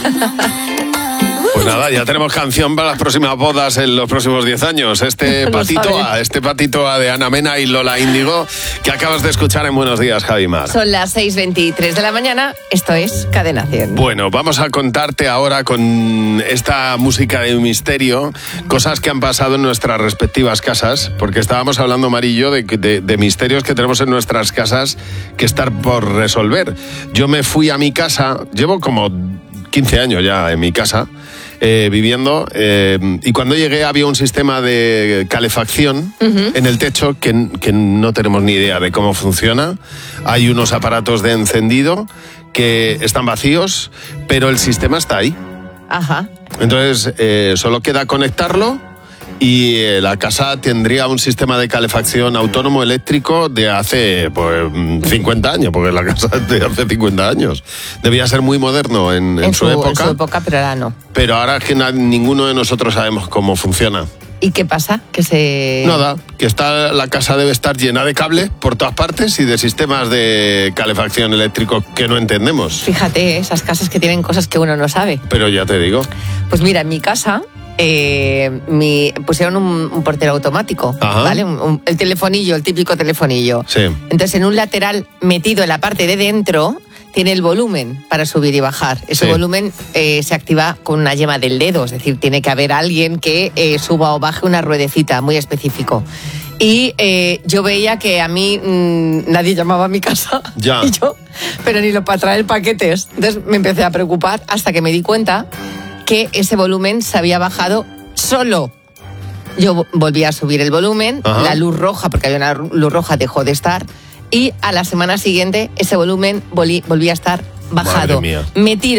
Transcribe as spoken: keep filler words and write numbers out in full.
Pues nada, ya tenemos canción para las próximas bodas en los próximos diez años. Este patito A, este patito A de Ana Mena y Lola Índigo, que acabas de escuchar en Buenos Días, Javi Mar. Son las seis veintitrés de la mañana, esto es Cadena cien. Bueno, vamos a contarte ahora con esta música de misterio cosas que han pasado en nuestras respectivas casas, porque estábamos hablando, Mari y yo, de, de, de misterios que tenemos en nuestras casas que estar por resolver. Yo me fui a mi casa, llevo como quince años ya en mi casa, Eh, viviendo, eh, y cuando llegué había un sistema de calefacción uh-huh. en el techo que, que no tenemos ni idea de cómo funciona. Hay unos aparatos de encendido que están vacíos, pero el sistema está ahí. Ajá. Entonces eh, solo queda conectarlo y eh, la casa tendría un sistema de calefacción autónomo eléctrico de hace pues, cincuenta años, porque la casa es de hace cincuenta años. Debía ser muy moderno en, en, en su, su época. En su época, pero ahora no. Pero ahora es que na- ninguno de nosotros sabemos cómo funciona. ¿Y qué pasa? Que se... Nada, que está, la casa debe estar llena de cables por todas partes y de sistemas de calefacción eléctrico que no entendemos. Fíjate, esas casas que tienen cosas que uno no sabe. Pero ya te digo. Pues mira, en mi casa eh, mi, pusieron un, un portero automático, Ajá. ¿vale? Un, un, el telefonillo, el típico telefonillo. Sí. Entonces, en un lateral metido en la parte de dentro, tiene el volumen para subir y bajar. Ese sí. volumen eh, se activa con una yema del dedo, es decir, tiene que haber alguien que eh, suba o baje una ruedecita muy específico. Y eh, yo veía que a mí mmm, nadie llamaba a mi casa. Ya. Y yo, pero ni lo para traer paquetes. Entonces me empecé a preocupar hasta que me di cuenta que ese volumen se había bajado solo. Yo volví a subir el volumen, Ajá. la luz roja, porque había una luz roja, dejó de estar, y a la semana siguiente ese volumen volví, volví a estar bajado. Madre mía. Me tiro